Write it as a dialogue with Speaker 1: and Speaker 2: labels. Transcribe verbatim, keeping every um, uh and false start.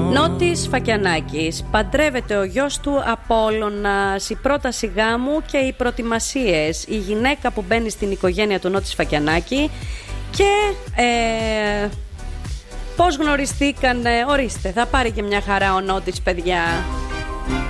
Speaker 1: Νότης Φακιανάκης. Παντρεύεται ο γιος του Απόλλωνας. Η πρόταση γάμου και οι προετοιμασίες. Η γυναίκα που μπαίνει στην οικογένεια του Νότης Φακιανάκη. Και ε, πώς γνωριστήκανε. Ορίστε, θα πάρει και μια χαρά ο Νότης, παιδιά.